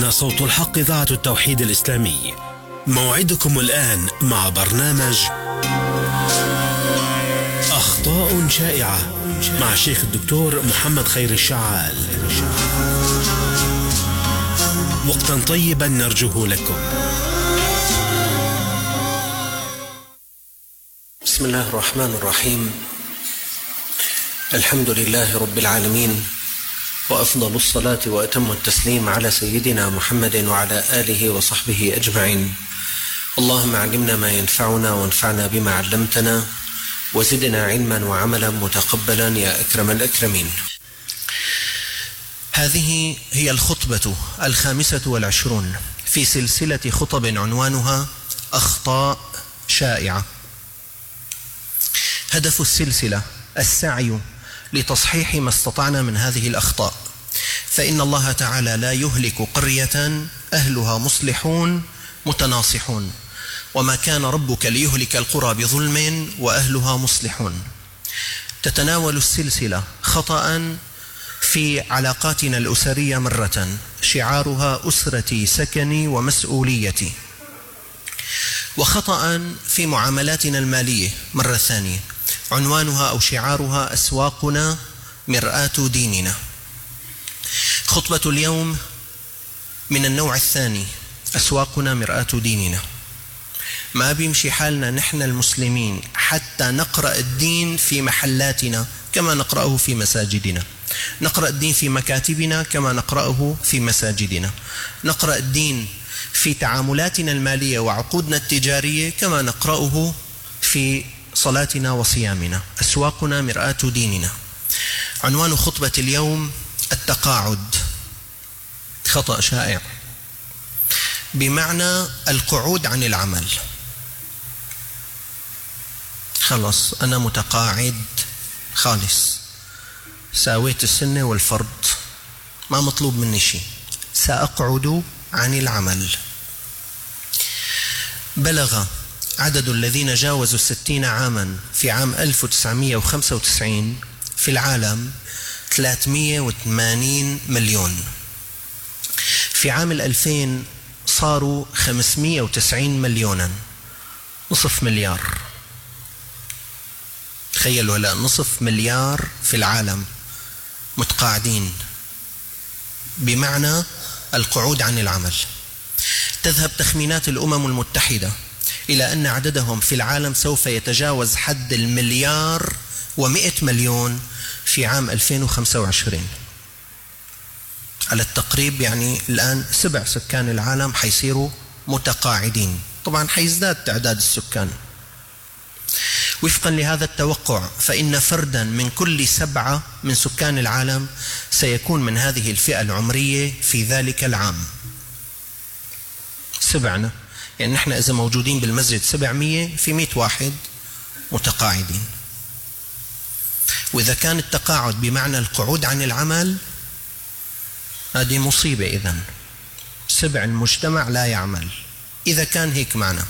هنا صوت الحق إذاعة التوحيد الإسلامي. موعدكم الآن مع برنامج أخطاء شائعة مع الشيخ الدكتور محمد خير الشعال. وقتا طيبا نرجوه لكم. بسم الله الرحمن الرحيم. الحمد لله رب العالمين، وأفضل الصلاة وأتم التسليم على سيدنا محمد وعلى آله وصحبه أجمعين. اللهم علمنا ما ينفعنا وانفعنا بما علمتنا وزدنا علما وعملا متقبلا يا أكرم الأكرمين. هذه هي الخطبة 25 في سلسلة خطب عنوانها أخطاء شائعة. هدف السلسلة السعي لتصحيح ما استطعنا من هذه الأخطاء، فإن الله تعالى لا يهلك قرية أهلها مصلحون متناصحون، وما كان ربك ليهلك القرى بظلم وأهلها مصلحون. تتناول السلسلة خطأ في علاقاتنا الأسرية مرة، شعارها أسرتي سكني ومسؤوليتي، وخطأ في معاملاتنا المالية مرة ثانية، عنوانها أو شعارها أسواقنا مرآة ديننا. خطبة اليوم من النوع الثاني، أسواقنا مرآة ديننا. ما بيمشي حالنا نحن المسلمين حتى نقرأ الدين في محلاتنا كما نقرأه في مساجدنا، نقرأ الدين في مكاتبنا كما نقرأه في مساجدنا، نقرأ الدين في تعاملاتنا المالية وعقودنا التجارية كما نقرأه في صلاتنا وصيامنا. أسواقنا مرآة ديننا. عنوان خطبة اليوم التقاعد. خطأ شائع بمعنى القعود عن العمل. خلص أنا متقاعد خالص، ساويت السنة والفرض، ما مطلوب مني شيء، سأقعد عن العمل. بلغ عدد الذين جاوزوا 60 عاما في عام 1995 في العالم 380 مليون. في عام 2000 صاروا 590 مليونا، نصف مليار. تخيلوا هلا نصف مليار في العالم متقاعدين، بمعنى القعود عن العمل. تذهب تخمينات الأمم المتحدة إلى أن عددهم في العالم سوف يتجاوز حد 1,100 مليون في عام 2025 على التقريب. يعني الآن 7 سكان العالم حيصيروا متقاعدين، طبعا حيزداد تعداد السكان. وفقا لهذا التوقع فإن فردا من كل 7 من سكان العالم سيكون من هذه الفئة العمرية في ذلك العام. 7، يعني نحن إذا موجودين بالمسجد 700 في 100 واحد متقاعدين. وإذا كان التقاعد بمعنى القعود عن العمل، هذه مصيبة. إذن 7 المجتمع لا يعمل إذا كان هيك معنى.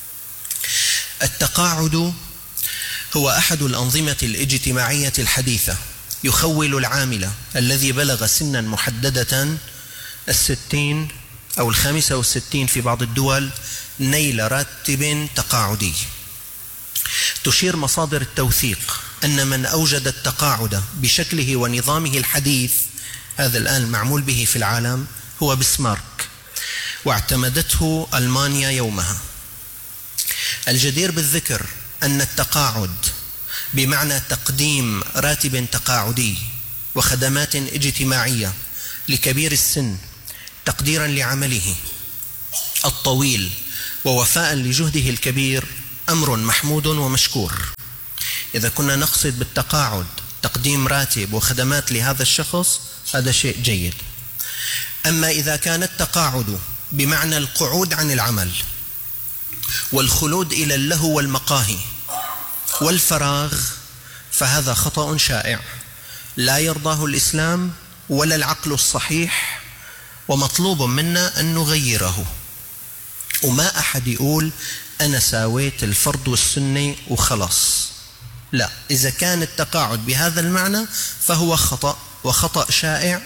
التقاعد هو أحد الأنظمة الاجتماعية الحديثة يخول العامل الذي بلغ سنا محددة 60 أو 65 في بعض الدول نيل راتب تقاعدي. تشير مصادر التوثيق أن من أوجد التقاعد بشكله ونظامه الحديث، هذا الآن معمول به في العالم، هو بسمارك، واعتمدته ألمانيا يومها. الجدير بالذكر أن التقاعد بمعنى تقديم راتب تقاعدي وخدمات اجتماعية لكبير السن تقديرا لعمله الطويل ووفاء لجهده الكبير أمر محمود ومشكور. إذا كنا نقصد بالتقاعد تقديم راتب وخدمات لهذا الشخص، هذا شيء جيد. أما إذا كان التقاعد بمعنى القعود عن العمل والخلود إلى اللهو والمقاهي والفراغ، فهذا خطأ شائع لا يرضاه الإسلام ولا العقل الصحيح، ومطلوب منا أن نغيره. وما أحد يقول أنا ساويت الفرض والسنة وخلاص، لا. إذا كان التقاعد بهذا المعنى فهو خطأ، وخطأ شائع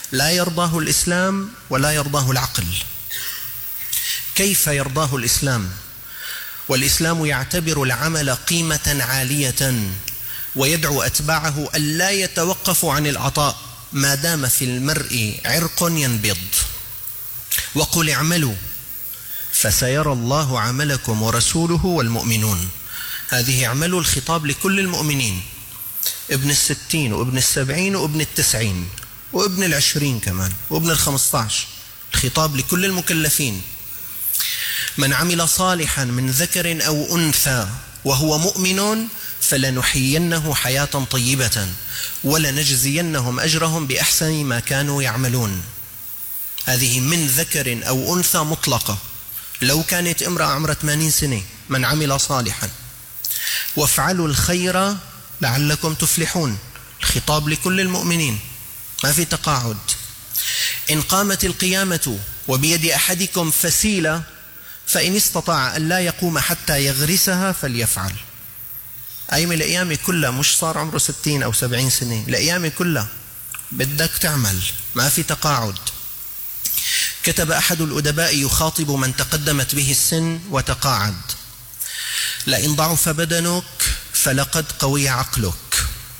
لا يرضاه الإسلام ولا يرضاه العقل. كيف يرضاه الإسلام؟ والإسلام يعتبر العمل قيمة عالية، ويدعو أتباعه ألا يتوقفوا عن العطاء ما دام في المرء عرق ينبض. وقل اعملوا فسيرى الله عملكم ورسوله والمؤمنون. هذه اعملوا الخطاب لكل المؤمنين، ابن 60 وابن 70 وابن 90 وابن 20 كمان وابن 15، الخطاب لكل المكلفين. من عمل صالحا من ذكر أو أنثى وهو مؤمن فلنحيينه حياة طيبة ولنجزينهم أجرهم بأحسن ما كانوا يعملون. هذه من ذكر أو أنثى مطلقة، لو كانت امرأة عمرها 80 سنة. من عمل صالحا. وافعلوا الخير لعلكم تفلحون، الخطاب لكل المؤمنين، ما في تقاعد. إن قامت القيامة وبيد أحدكم فسيلة فإن استطاع أن لا يقوم حتى يغرسها فليفعل. أيام الأيام كلها، مش صار عمره 60 أو 70 سنة، الأيام كلها بدك تعمل، ما في تقاعد. كتب أحد الأدباء يخاطب من تقدمت به السن وتقاعد: لئن ضعف بدنك فلقد قوي عقلك،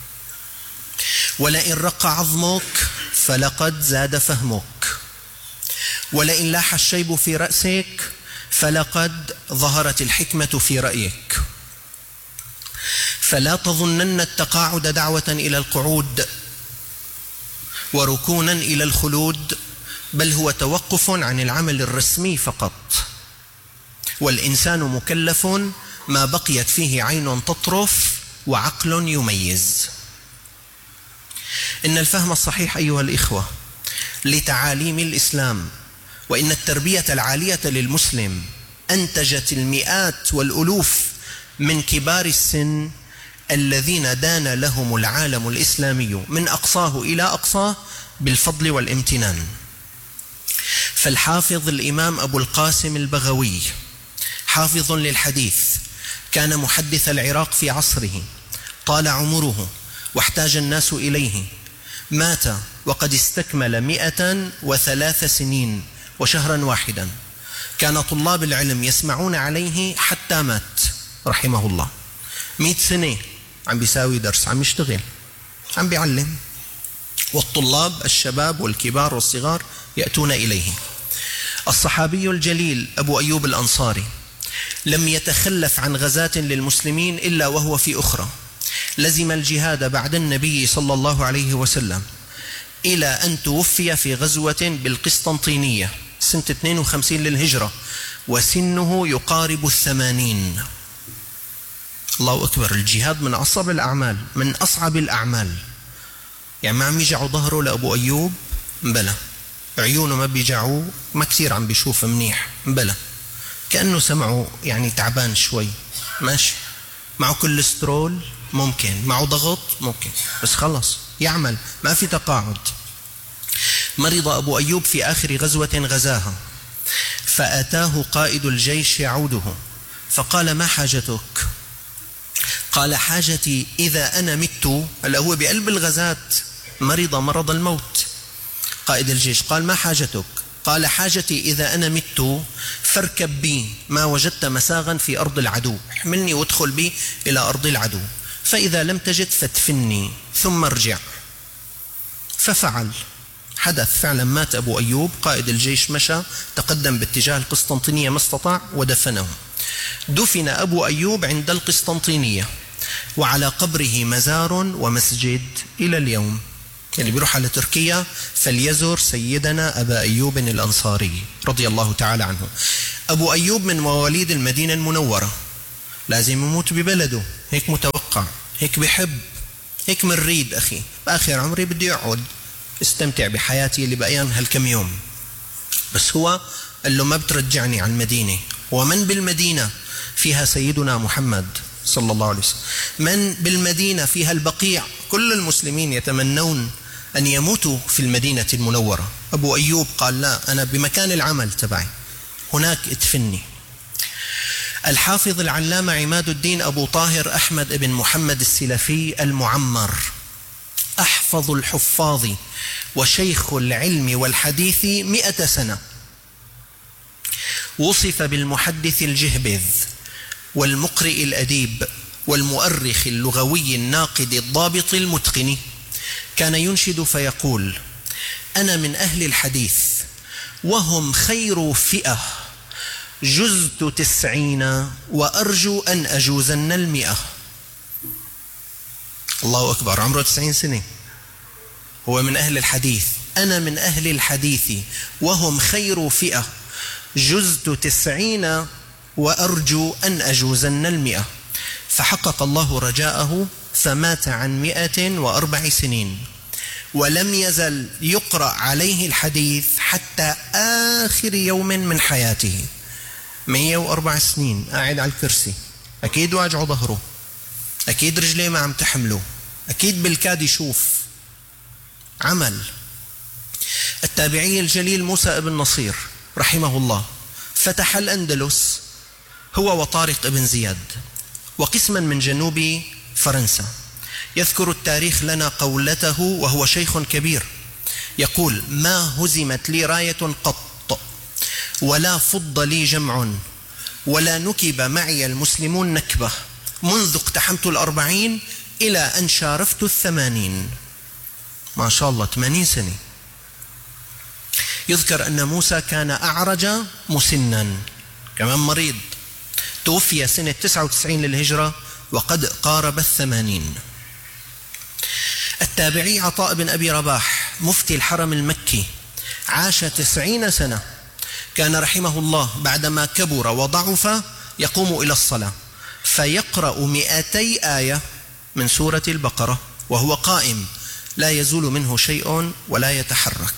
ولئن رق عظمك فلقد زاد فهمك، ولئن لاح الشيب في رأسك فلقد ظهرت الحكمة في رأيك. فلا تظنن التقاعد دعوة إلى القعود وركونا إلى الخلود، بل هو توقف عن العمل الرسمي فقط. والإنسان مكلف ما بقيت فيه عين تطرف وعقل يميز. إن الفهم الصحيح أيها الإخوة لتعاليم الإسلام، وإن التربية العالية للمسلم أنتجت المئات والألوف من كبار السن الذين دان لهم العالم الإسلامي من أقصاه إلى أقصاه بالفضل والامتنان. فالحافظ الإمام أبو القاسم البغوي حافظ للحديث، كان محدث العراق في عصره، طال عمره واحتاج الناس إليه، مات وقد استكمل 103 سنين وشهرا واحدا. كان طلاب العلم يسمعون عليه حتى مات رحمه الله. 100 سنة عم بيساوي درس، عم يشتغل، عم بيعلم، والطلاب الشباب والكبار والصغار يأتون إليه. الصحابي الجليل أبو أيوب الأنصاري لم يتخلف عن غزاة للمسلمين إلا وهو في أخرى، لزم الجهاد بعد النبي صلى الله عليه وسلم إلى أن توفي في غزوة بالقسطنطينية سنة 52 للهجرة وسنه يقارب 80. الله أكبر. الجهاد من أصعب الأعمال، من أصعب الأعمال. يعني ما عم يجعوا ظهره لأبو أيوب، بلى. عيونه ما بيجعوه، ما كثير عم بيشوف منيح، بلى. كأنه سمعه يعني تعبان شوي، ماشي. معه كوليسترول ممكن، معه ضغط ممكن، بس خلص يعمل، ما في تقاعد. مرض أبو أيوب في آخر غزوة غزاها، فأتاه قائد الجيش يعوده فقال: ما حاجتك؟ قال: حاجتي إذا أنا مت. هلا هو بقلب الغزاة، مرض مرض الموت. قائد الجيش قال: ما حاجتك؟ قال: حاجتي إذا أنا مت فاركب بي ما وجدت مساغا في أرض العدو، احملني وادخل بي إلى أرض العدو، فإذا لم تجد فادفني ثم ارجع. ففعل، حدث فعلا، مات أبو أيوب. قائد الجيش مشى تقدم باتجاه القسطنطينية ما استطاع ودفنه. دفن أبو أيوب عند القسطنطينية، وعلى قبره مزار ومسجد إلى اليوم. اللي بيروح على تركيا فليزور سيدنا أبا أيوب الأنصاري رضي الله تعالى عنه. أبو أيوب من مواليد المدينة المنورة، لازم يموت ببلده، هيك متوقع، هيك بحب، هيك مريد. أخي بآخر عمري بدي أقعد استمتع بحياتي اللي بقيان هالكم يوم، بس هو قال له ما بترجعني عن المدينة. ومن بالمدينة فيها سيدنا محمد صلى الله عليه وسلم، من بالمدينة فيها البقيع، كل المسلمين يتمنون أن يموتوا في المدينة المنورة. أبو أيوب قال: لا، أنا بمكان العمل تبعي، هناك ادفني. الحافظ العلامة عماد الدين أبو طاهر أحمد بن محمد السلفي المعمر أحفظ الحفاظ وشيخ العلم والحديث 100 سنة. وصف بالمحدث الجهبذ والمقرئ الأديب والمؤرخ اللغوي الناقد الضابط المتقن. كان ينشد فيقول: أنا من أهل الحديث وهم خير فئة، جزت 90 وأرجو أن أجوزن 100. الله أكبر، عمره 90 سنة، هو من أهل الحديث. أنا من أهل الحديث وهم خير فئة، جزت 90 وأرجو أن أجوزن 100. فحقق الله رجاءه فمات عن 104 سنين، ولم يزل يقرأ عليه الحديث حتى آخر يوم من حياته. 104 سنين قاعد على الكرسي، أكيد واجعه ظهره، أكيد رجليه ما عم تحمله، أكيد بالكاد يشوف. عمل. التابعي الجليل موسى ابن نصير رحمه الله فتح الأندلس هو وطارق ابن زياد وقسما من جنوب فرنسا. يذكر التاريخ لنا قولته وهو شيخ كبير، يقول: ما هزمت لي راية قط، ولا فض لي جمع، ولا نكب معي المسلمون نكبة، منذ اقتحمت 40 إلى أن شارفت 80. ما شاء الله، 80 سنة. يذكر أن موسى كان أعرج مسنا، كمان مريض، توفي سنة 99 للهجرة وقد قارب 80. التابعي عطاء بن أبي رباح مفتي الحرم المكي عاش 90 سنة. كان رحمه الله بعدما كبر وضعف يقوم إلى الصلاة فيقرأ 200 آية من سورة البقرة وهو قائم، لا يزول منه شيء ولا يتحرك.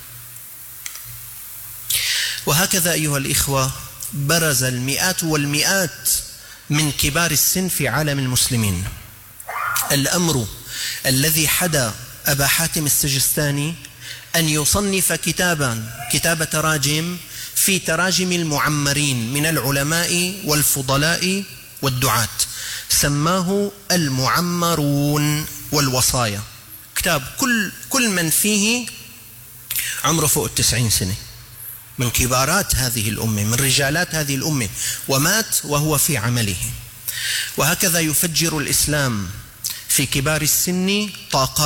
وهكذا أيها الإخوة برز المئات والمئات من كبار السن في عالم المسلمين. الأمر الذي حدا أبا حاتم السجستاني أن يصنف كتاب تراجم في تراجم المعمرين من العلماء والفضلاء والدعاة، سماه المعمرون والوصايا. كتاب كل من فيه عمره فوق 90 سنة، من كبارات هذه الأمة، من رجالات هذه الأمة، ومات وهو في عمله. وهكذا يفجر الإسلام في كبار السن طاقات